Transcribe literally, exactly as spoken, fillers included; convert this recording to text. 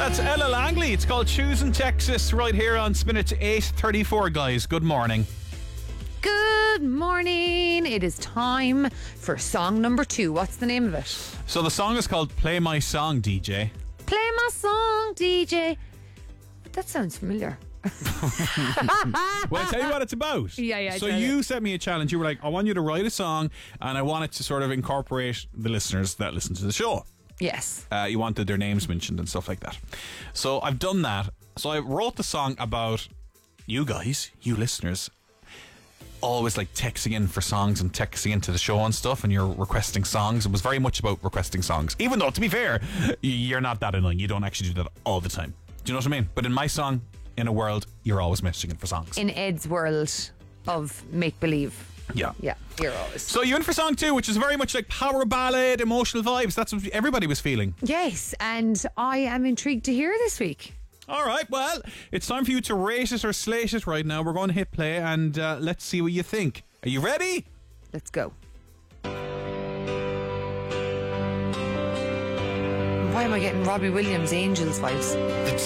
That's Ella Langley. It's called Choosing Texas right here on Spin It to eight thirty-four, guys. Good morning. Good morning. It is time for song number two. What's the name of it? So the song is called Play My Song, D J. Play my song, D J. That sounds familiar. Well, I'll tell you what it's about. Yeah, yeah, So tell you me. sent me a challenge. You were like, I want you to write a song and I want it to sort of incorporate the listeners that listen to the show. Yes. Uh, you wanted their names mentioned and stuff like that. So I've done that. So I wrote the song about you guys, you listeners, always like texting in for songs and texting into the show and stuff, and you're requesting songs. It was very much about requesting songs, even though, to be fair, you're not that annoying. You don't actually do that all the time. Do you know what I mean? But in my song, in a world, you're always messaging in for songs. In Ed's world of make-believe. Yeah. Yeah, you're always. So you're in for song two, which is very much like power ballad, emotional vibes. That's what everybody was feeling. Yes, and I am intrigued to hear this week. All right, well, it's time for you to rate it or slate it right now. We're going to hit play and uh, let's see what you think. Are you ready? Let's go. Why am I getting Robbie Williams Angels vibes? The